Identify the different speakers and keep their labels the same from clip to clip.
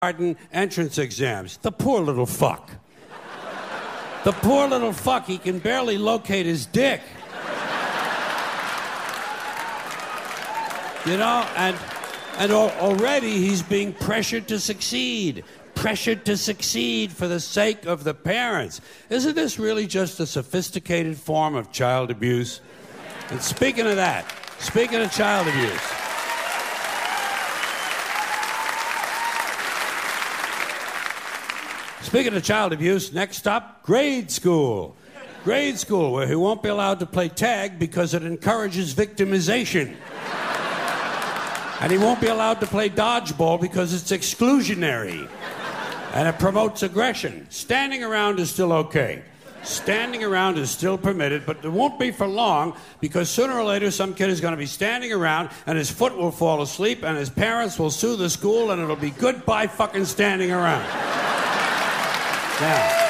Speaker 1: kindergarten entrance exams. The poor little fuck. The poor little fuck, he can barely locate his dick. You know, and already he's being pressured to succeed. Pressured to succeed for the sake of the parents. Isn't this really just a sophisticated form of child abuse? And speaking of that, speaking of child abuse, speaking of child abuse, next up, grade school. Grade school, where he won't be allowed to play tag because it encourages victimization. And he won't be allowed to play dodgeball because it's exclusionary. And it promotes aggression. Standing around is still okay. Standing around is still permitted, but it won't be for long because sooner or later some kid is going to be standing around and his foot will fall asleep and his parents will sue the school and it'll be goodbye fucking standing around. Now,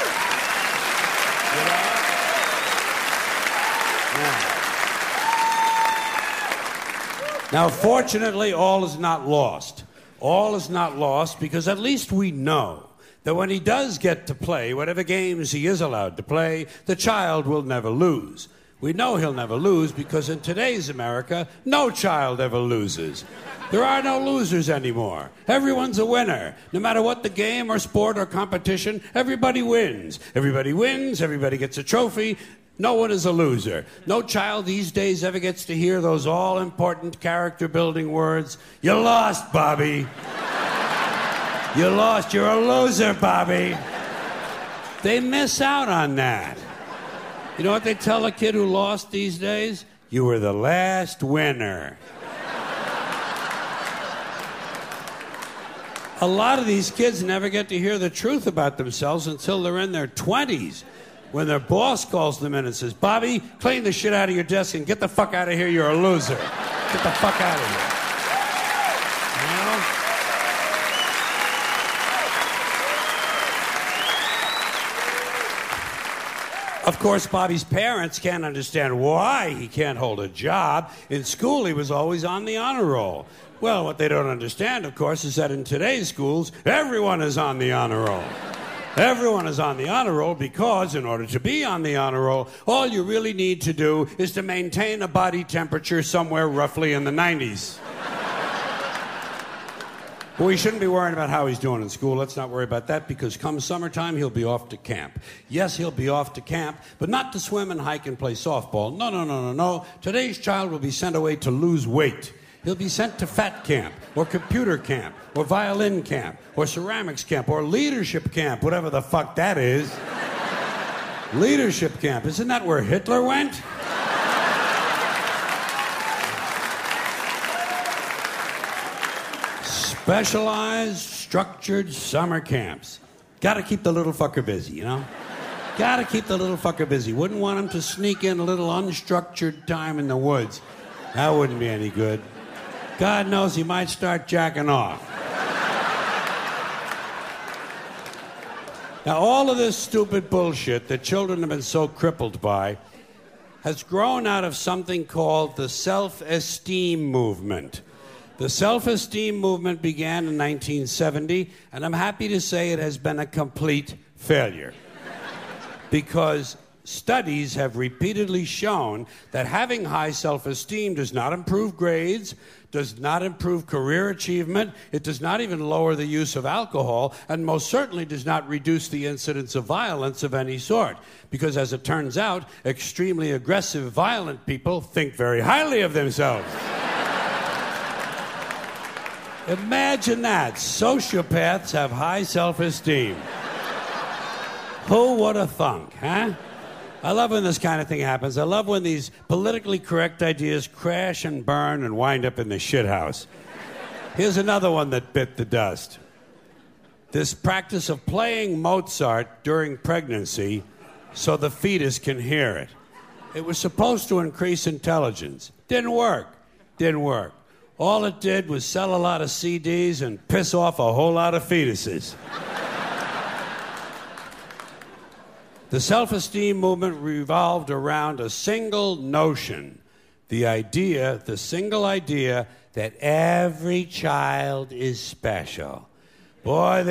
Speaker 1: Now, fortunately, all is not lost. All is not lost because at least we know that when he does get to play whatever games he is allowed to play, the child will never lose. We know he'll never lose because in today's America, no child ever loses. There are no losers anymore. Everyone's a winner. No matter what the game or sport or competition, everybody wins. Everybody wins, everybody gets a trophy. No one is a loser. No child these days ever gets to hear those all-important character-building words. You lost, Bobby. You lost. You're a loser, Bobby. They miss out on that. You know what they tell a kid who lost these days? You were the last winner. A lot of these kids never get to hear the truth about themselves until they're in their 20s. When their boss calls them in and says, Bobby, clean the shit out of your desk and get the fuck out of here, you're a loser. Get the fuck out of here. You know? Of course, Bobby's parents can't understand why he can't hold a job. In school, he was always on the honor roll. Well, what they don't understand, of course, is that in today's schools, everyone is on the honor roll. Everyone is on the honor roll because in order to be on the honor roll, all you really need to do is to maintain a body temperature somewhere roughly in the 90s. But we shouldn't be worrying about how he's doing in school. Let's not worry about that because come summertime, he'll be off to camp. Yes, he'll be off to camp, but not to swim and hike and play softball. No. Today's child will be sent away to lose weight. He'll be sent to fat camp, or computer camp, or violin camp, or ceramics camp, or leadership camp, whatever the fuck that is. Leadership camp. Isn't that where Hitler went? Specialized, structured summer camps. Gotta keep the little fucker busy, you know? Gotta keep the little fucker busy. Wouldn't want him to sneak in a little unstructured time in the woods. That wouldn't be any good. God knows he might start jacking off. Now, all of this stupid bullshit that children have been so crippled by has grown out of something called the self-esteem movement. The self-esteem movement began in 1970, and I'm happy to say it has been a complete failure. Because studies have repeatedly shown that having high self-esteem does not improve grades, does not improve career achievement, it does not even lower the use of alcohol, and most certainly does not reduce the incidence of violence of any sort. Because as it turns out, extremely aggressive, violent people think very highly of themselves. Imagine that. Sociopaths have high self-esteem. Who would have thunk, huh? I love when this kind of thing happens. I love when these politically correct ideas crash and burn and wind up in the shithouse. Here's another one that bit the dust. This practice of playing Mozart during pregnancy so the fetus can hear it. It was supposed to increase intelligence. Didn't work. All it did was sell a lot of CDs and piss off a whole lot of fetuses. The self-esteem movement revolved around a single notion, the single idea that every child is special. Boy,